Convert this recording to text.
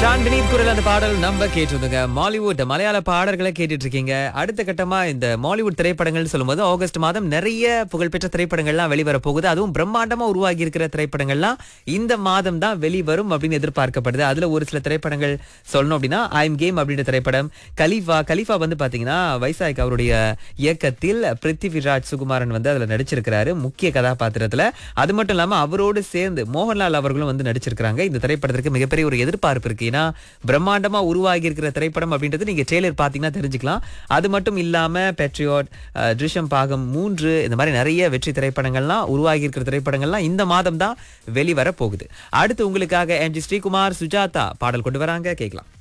John Vineeth குரல் அந்த பாடல் நம்ம கேட்டிருந்தோங்க. மாலிவுட் மலையாள பாடல்களை கேட்டுட்டு இருக்கீங்க. அடுத்த கட்டமா இந்த மாலிவுட் திரைப்படங்கள் சொல்லும்போது ஆகஸ்ட் மாதம் நிறைய புகழ்பெற்ற திரைப்படங்கள்லாம் வெளிவர போகுது. அதுவும் பிரம்மாண்டமா உருவாகி இருக்கிற திரைப்படங்கள்லாம் இந்த மாதம் தான் வெளிவரும் அப்படின்னு எதிர்பார்க்கப்படுது. அதுல ஒரு சில திரைப்படங்கள் சொல்லணும் அப்படின்னா ஐம் கேம் அப்படின்ற திரைப்படம், கலீஃபா வந்து பாத்தீங்கன்னா வைசாக் அவருடைய இயக்கத்தில் பிருத்திவிராஜ் சுகுமாரன் வந்து அதுல நடிச்சிருக்கிறாரு முக்கிய கதாபாத்திரத்துல. அது மட்டும் இல்லாம அவரோடு சேர்ந்து மோகன்லால் அவர்களும் வந்து நடிச்சிருக்காங்க. இந்த திரைப்படத்திற்கு மிகப்பெரிய ஒரு எதிர்பார்ப்பு இருக்கு. ஏன்னா பிரம்மாண்டமா உருவாகி இருக்கிற திரைப்படம் அப்படின்றது நீங்க ட்ரெய்லர் பாத்தீங்கன்னா தெரிஞ்சுக்கலாம். அது மட்டும் இல்லாம பெட்ரியாட், த்ரிஷம் பாகம் 3 இந்த மாதிரி நிறைய வெற்றி திரைப்படங்கள்லாம் உருவாகி இருக்கிற திரைப்படங்கள்லாம் இந்த மாதம் தான் வெளிவர போகுது. அடுத்து உங்களுக்காக எம்ஜி ஸ்ரீகுமார், சுஜாதா பாடல் கொண்டு வராங்க, கேட்கலாம்.